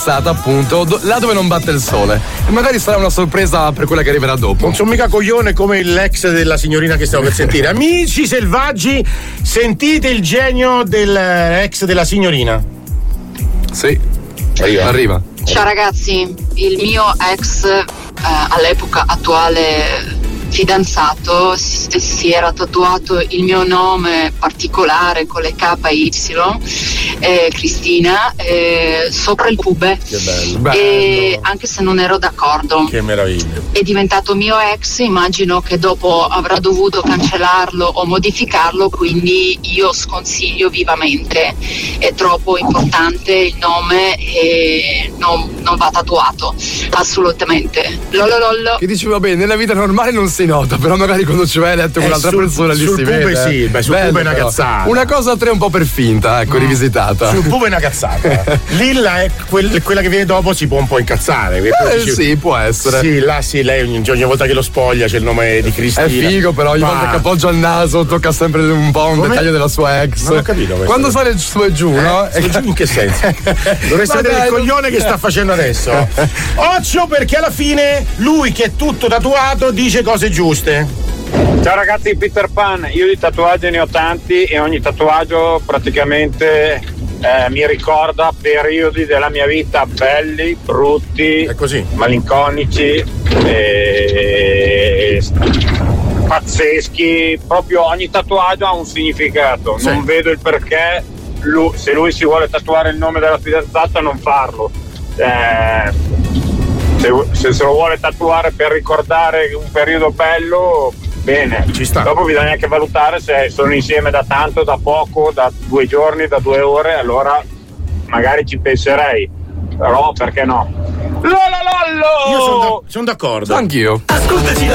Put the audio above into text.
appunto là dove non batte il sole, e magari sarà una sorpresa per quella che arriverà dopo. Non sono mica coglione come l'ex della signorina che stiamo per sentire. Amici selvaggi, sentite il genio dell'ex della signorina. Sì, arriva. Ciao ragazzi, il mio ex all'epoca attuale fidanzato si era tatuato il mio nome particolare con le KY, Cristina, sopra il pube. Che bello. E anche se non ero d'accordo, che meraviglia. è diventato mio ex, immagino che dopo avrà dovuto cancellarlo o modificarlo, quindi io sconsiglio vivamente, è troppo importante il nome e non va tatuato assolutamente. Lololollo. Che dici, vabbè, nella vita normale non si nota, però magari quando ci vai a letto con un'altra persona lì sul si pube vede. sì, beh, sul Bello, pube è una però. cazzata. Una cosa a tre un po' per finta, ecco, rivisitata. Sul pube è una cazzata. Lilla è quella che viene dopo, si può un po' incazzare. Sì, può essere. Sì, là sì, lei ogni volta che lo spoglia c'è il nome di Cristina. È figo, però ogni volta che appoggia il naso tocca sempre un po' un dettaglio della sua ex. Non ho capito questo. Quando sale su e giù, no? Su e giù in che senso? Dovreste vedere il coglione che sta facendo adesso. Occhio, perché alla fine lui che è tutto tatuato dice cose giuste. Ciao ragazzi, Peter Pan, io di tatuaggi ne ho tanti e ogni tatuaggio praticamente mi ricorda periodi della mia vita belli, brutti, è così, malinconici, pazzeschi, proprio ogni tatuaggio ha un significato, sì. Non vedo il perché se lui si vuole tatuare il nome della fidanzata non farlo. Se se lo vuole tatuare per ricordare un periodo bello, bene, ci sta. Dopo bisogna anche valutare se sono insieme da tanto, da poco, da 2 giorni, da 2 ore, allora magari ci penserei, però perché no? Lololollo! Io sono d'accordo. Anch'io. Ascoltaci